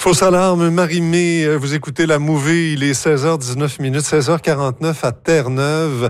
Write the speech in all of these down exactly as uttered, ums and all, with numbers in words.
Fausse alarme, Marie-Mé, vous écoutez la Mouvée, il est seize heures dix-neuf minutes, seize heures quarante-neuf à Terre-Neuve.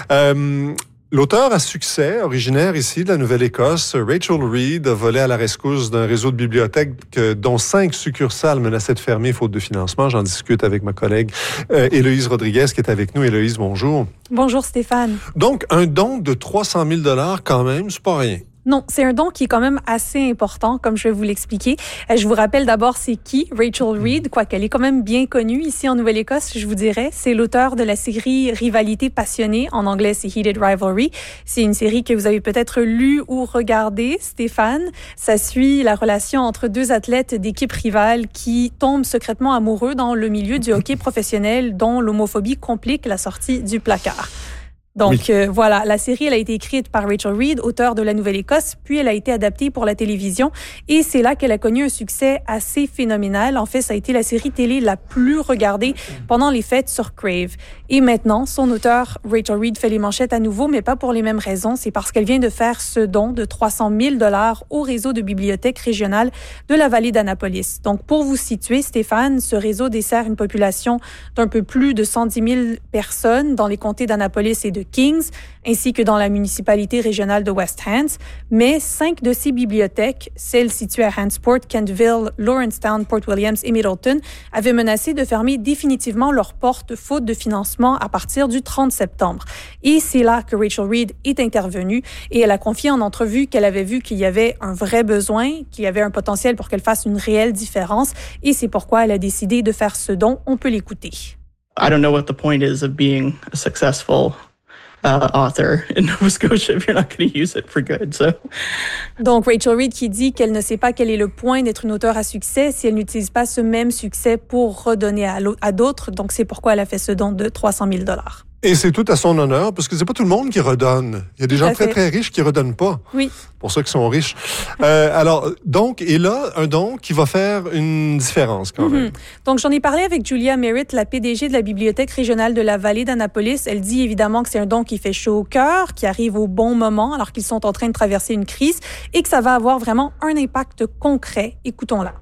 Euh, L'auteur à succès, originaire ici de la Nouvelle-Écosse, Rachel Reid, a volé à la rescousse d'un réseau de bibliothèques dont cinq succursales menaçaient de fermer faute de financement. J'en discute avec ma collègue euh, Héloïse Rodriguez qui est avec nous. Héloïse, bonjour. Bonjour Stéphane. Donc, un don de trois cent mille dollars quand même, c'est pas rien. Non, c'est un don qui est quand même assez important, comme je vais vous l'expliquer. Je vous rappelle d'abord c'est qui, Rachel Reid, quoiqu'elle est quand même bien connue ici en Nouvelle-Écosse, je vous dirais. C'est l'auteur de la série Rivalité passionnée, en anglais c'est Heated Rivalry. C'est une série que vous avez peut-être lue ou regardée, Stéphane. Ça suit la relation entre deux athlètes d'équipes rivales qui tombent secrètement amoureux dans le milieu du hockey professionnel, dont l'homophobie complique la sortie du placard. Donc oui. euh, voilà, la série elle a été écrite par Rachel Reid, auteure de La Nouvelle-Écosse, puis elle a été adaptée pour la télévision et c'est là qu'elle a connu un succès assez phénoménal. En fait, ça a été la série télé la plus regardée pendant les fêtes sur Crave. Et maintenant, son auteur Rachel Reid fait les manchettes à nouveau, mais pas pour les mêmes raisons. C'est parce qu'elle vient de faire ce don de trois cent mille dollars au réseau de bibliothèques régionales de la vallée d'Annapolis. Donc pour vous situer, Stéphane, ce réseau dessert une population d'un peu plus de cent dix mille personnes dans les comtés d'Annapolis et de Kings, ainsi que dans la municipalité régionale de West Hants. Mais cinq de ces bibliothèques, celles situées à Hantsport, Kentville, Lawrencetown, Port Williams et Middleton, avaient menacé de fermer définitivement leurs portes faute de financement à partir du trente septembre. Et c'est là que Rachel Reid est intervenue et elle a confié en entrevue qu'elle avait vu qu'il y avait un vrai besoin, qu'il y avait un potentiel pour qu'elle fasse une réelle différence et c'est pourquoi elle a décidé de faire ce don. On peut l'écouter. I don't know what the point is of being a successful Uh, author in Nova Scotia if you're not going to use it for good. So. Donc, Rachel Reid qui dit qu'elle ne sait pas quel est le point d'être une auteure à succès si elle n'utilise pas ce même succès pour redonner à, à d'autres. Donc, c'est pourquoi elle a fait ce don de trois cent mille dollars. Et c'est tout à son honneur, parce que c'est pas tout le monde qui redonne. Il y a des tout gens très, très riches qui redonnent pas. Oui. Pour ceux qui sont riches. Euh, alors, donc, et là, un don qui va faire une différence quand même. Mm-hmm. Donc, j'en ai parlé avec Julia Merritt, la P D G de la Bibliothèque régionale de la vallée d'Annapolis. Elle dit évidemment que c'est un don qui fait chaud au cœur, qui arrive au bon moment, alors qu'ils sont en train de traverser une crise, et que ça va avoir vraiment un impact concret. Écoutons-la.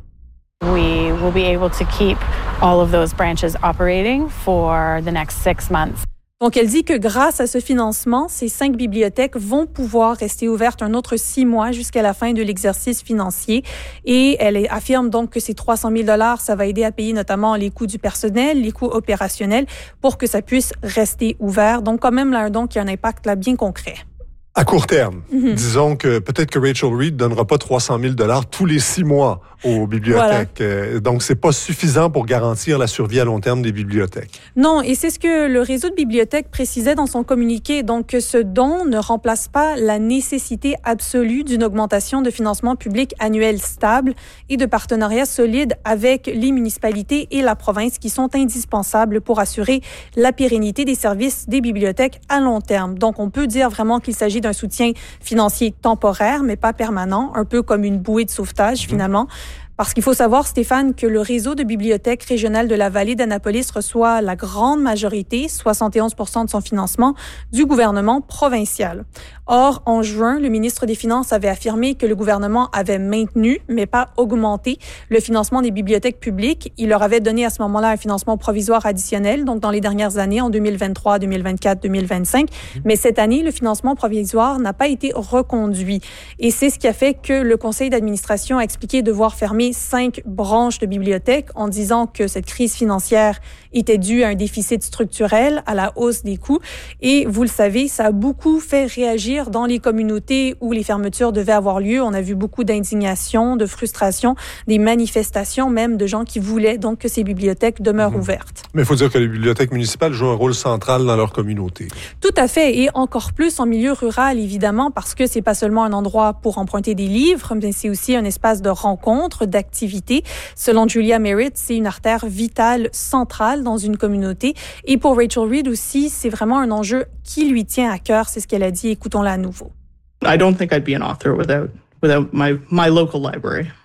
We will be able to keep all of those branches operating for the next six months. Donc, elle dit que grâce à ce financement, ces cinq bibliothèques vont pouvoir rester ouvertes un autre six mois jusqu'à la fin de l'exercice financier. Et elle affirme donc que ces trois cent mille dollars, ça va aider à payer notamment les coûts du personnel, les coûts opérationnels pour que ça puisse rester ouvert. Donc, quand même, là, un don qui a un impact là, bien concret. À court terme, mm-hmm. disons que peut-être que Rachel Reid donnera pas trois cent mille dollars tous les six mois aux bibliothèques. Voilà. Donc, c'est pas suffisant pour garantir la survie à long terme des bibliothèques. Non, et c'est ce que le réseau de bibliothèques précisait dans son communiqué. Donc, que ce don ne remplace pas la nécessité absolue d'une augmentation de financement public annuel stable et de partenariats solides avec les municipalités et la province qui sont indispensables pour assurer la pérennité des services des bibliothèques à long terme. Donc, on peut dire vraiment qu'il s'agit d'un soutien financier temporaire, mais pas permanent, un peu comme une bouée de sauvetage, mmh. finalement. Parce qu'il faut savoir, Stéphane, que le réseau de bibliothèques régionales de la vallée d'Annapolis reçoit la grande majorité, soixante et onze pour cent de son financement, du gouvernement provincial. Or, en juin, le ministre des Finances avait affirmé que le gouvernement avait maintenu, mais pas augmenté, le financement des bibliothèques publiques. Il leur avait donné à ce moment-là un financement provisoire additionnel, donc dans les dernières années, en deux mille vingt-trois, deux mille vingt-quatre, deux mille vingt-cinq. Mais cette année, le financement provisoire n'a pas été reconduit. Et c'est ce qui a fait que le conseil d'administration a expliqué devoir fermer cinq branches de bibliothèques en disant que cette crise financière était due à un déficit structurel, à la hausse des coûts. Et vous le savez, ça a beaucoup fait réagir dans les communautés où les fermetures devaient avoir lieu. On a vu beaucoup d'indignation, de frustration, des manifestations même de gens qui voulaient donc que ces bibliothèques demeurent mmh. ouvertes. Mais il faut dire que les bibliothèques municipales jouent un rôle central dans leur communauté. Tout à fait, et encore plus en milieu rural, évidemment, parce que c'est pas seulement un endroit pour emprunter des livres, mais c'est aussi un espace de rencontre, d'activité. Selon Julia Merritt, c'est une artère vitale centrale dans une communauté. Et pour Rachel Reid aussi, c'est vraiment un enjeu qui lui tient à cœur. C'est ce qu'elle a dit. Écoutons-la à nouveau. I don't think I'd be an author without without my my local library.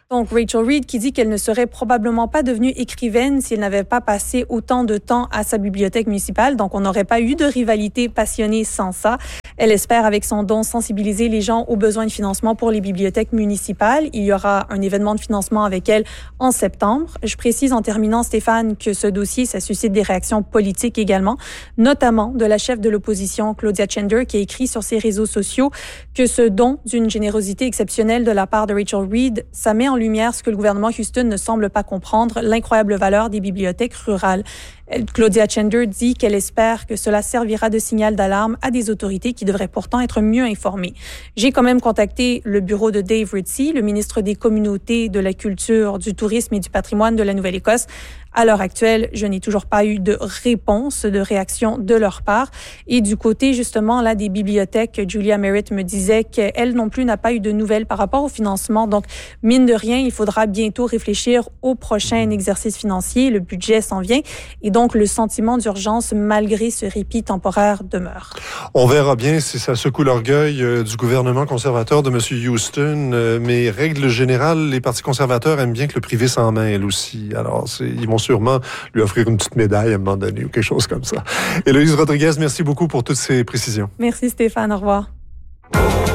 Donc, Rachel Reed qui dit qu'elle ne serait probablement pas devenue écrivaine si elle n'avait pas passé autant de temps à sa bibliothèque municipale. Donc, on n'aurait pas eu de rivalité passionnée sans ça. Elle espère, avec son don, sensibiliser les gens aux besoins de financement pour les bibliothèques municipales. Il y aura un événement de financement avec elle en septembre. Je précise en terminant, Stéphane, que ce dossier, ça suscite des réactions politiques également, notamment de la chef de l'opposition, Claudia Chender, qui a écrit sur ses réseaux sociaux que ce don d'une générosité exceptionnelle de la part de Rachel Reed, ça met en lumière ce que le gouvernement Houston ne semble pas comprendre, l'incroyable valeur des bibliothèques rurales. Claudia Chender dit qu'elle espère que cela servira de signal d'alarme à des autorités qui devraient pourtant être mieux informées. J'ai quand même contacté le bureau de Dave Ritchie, le ministre des Communautés, de la Culture, du Tourisme et du Patrimoine de la Nouvelle-Écosse. À l'heure actuelle, je n'ai toujours pas eu de réponse, de réaction de leur part. Et du côté, justement, là, des bibliothèques, Julia Merritt me disait qu'elle non plus n'a pas eu de nouvelles par rapport au financement. Donc, mine de rien, il faudra bientôt réfléchir au prochain exercice financier. Le budget s'en vient. Et donc, le sentiment d'urgence, malgré ce répit temporaire, demeure. On verra bien si ça secoue l'orgueil euh, du gouvernement conservateur de M. Houston. Euh, mais règle générale, les partis conservateurs aiment bien que le privé s'en mêle aussi. Alors, c'est, ils vont sûrement lui offrir une petite médaille à un moment donné ou quelque chose comme ça. Héloïse Rodriguez, merci beaucoup pour toutes ces précisions. Merci Stéphane, au revoir.